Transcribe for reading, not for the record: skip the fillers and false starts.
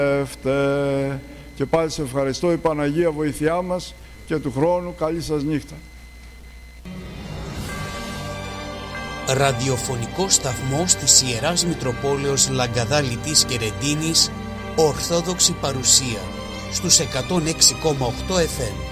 Και πάλι σε ευχαριστώ, η Παναγία βοηθειά μας, και του χρόνου καλή σας νύχτα. Ραδιοφωνικός σταθμός της Ιεράς Μητροπόλεως Λαγκαδάλητης και Ρεντίνης, Ορθόδοξη παρουσία στους 106,8 FM.